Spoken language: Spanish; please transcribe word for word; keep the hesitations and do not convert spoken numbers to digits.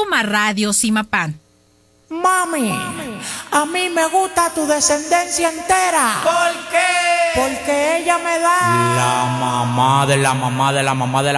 Pluma Radio Simapán. Mami, a mí me gusta tu descendencia entera. ¿Por qué? Porque ella me da La mamá de la mamá de la mamá de la